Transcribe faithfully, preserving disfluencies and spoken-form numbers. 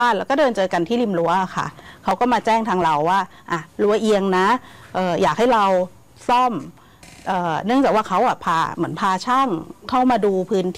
บ้านแล้วก็เดินเจอกันที่ริมรั้วค่ะเขาก็มาแจ้งทางเราว่าอ่ะรั้วเอียงนะเอออยากให้เราซ่อมเอ่อเนื่องจากว่าเขาอ่ะพาเหมือนพาช่างเข้ามาดูพื้น